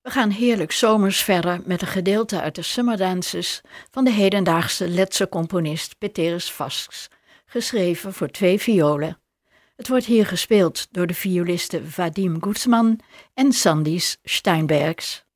We gaan heerlijk zomers verder met een gedeelte uit de Summer Dances van de hedendaagse Letse componist Peteris Vasks, geschreven voor 2 violen. Het wordt hier gespeeld door de violisten Vadim Guzman en Sandis Steinbergs.